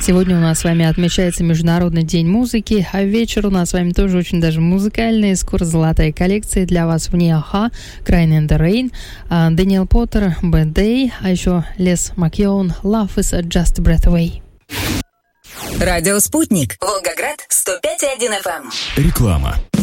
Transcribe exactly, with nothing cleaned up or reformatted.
Сегодня у нас с вами отмечается Международный день музыки, а вечер у нас с вами тоже очень даже музыкальный. Скоро золотая коллекция для вас в ней Аха, Crying in the Rain, Дэниел Поттер, Bad Day, а еще Les Макьон, Love is just a breath away. Радио «Спутник», Волгоград, сто пять и один эф эм. Реклама.